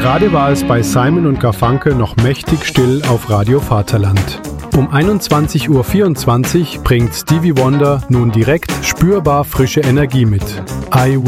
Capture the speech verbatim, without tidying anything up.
Gerade war es bei Simon und Garfunkel noch mächtig still auf Radio Vaterland. Um einundzwanzig Uhr vierundzwanzig bringt Stevie Wonder nun direkt spürbar frische Energie mit. I